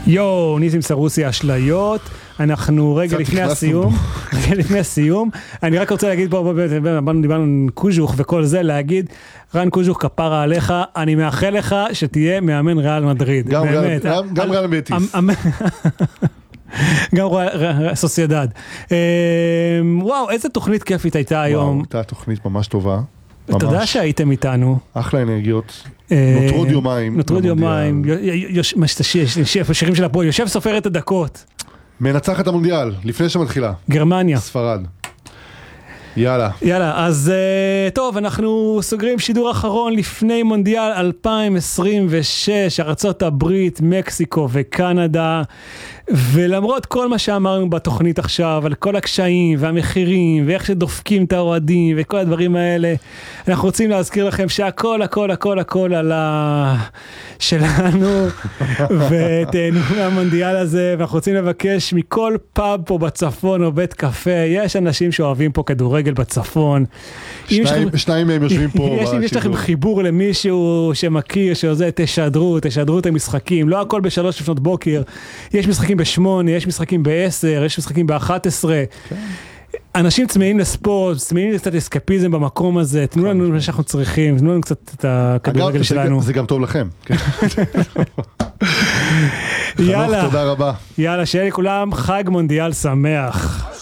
יו, ניסים סרוסי, אשליות, אנחנו רגע לפני הסיום, אני רק רוצה להגיד פה, דיברנו על קוז'וך וכל זה, להגיד, רן קוז'וך כפרה עליך, אני מאחל לך שתהיה מאמן ריאל מדריד. גם ריאל בטיס. גם סוסיידד. וואו, איזה תוכנית כיפית הייתה היום. וואו, הייתה תוכנית ממש טובה. אתה יודע שהייתם איתנו. אחלה אנרגיות. נותרו עוד יומיים. השירים של הפועל. יושב סופר את הדקות. מנצח את המונדיאל, לפני שמתחילה. גרמניה. ספרד. יאללה, אז טוב, אנחנו סוגרים שידור אחרון לפני מונדיאל 2026, ארצות הברית, מקסיקו וקנדה, ולמרות כל מה שאמרנו בתוכנית עכשיו, על כל הקשיים והמחירים, ואיך שדופקים את האוהדים, וכל הדברים האלה, אנחנו רוצים להזכיר לכם שהכל, הכל על שלנו, ותהנו מהמונדיאל הזה, ואנחנו רוצים לבקש מכל פאב פה בצפון, או בית קפה, יש אנשים שאוהבים פה כדורגל בצפון. שניים מהם יושבים פה. יש לכם חיבור למישהו שמכיר, שזה תשדרו את המשחקים, לא הכל ב3 לפנות בוקר, יש משחקים ב8, יש משחקים ב10, יש משחקים ב11. אנשים צמאים לספורט, צמאים קצת אסקפיזם במקום הזה, תנו לנו מה שאנחנו צריכים, תנו לנו קצת את הכדורגל שלנו. זה גם טוב לכם. יאללה. תודה רבה. יאללה, שיהיה לכולם חג מונדיאל שמח.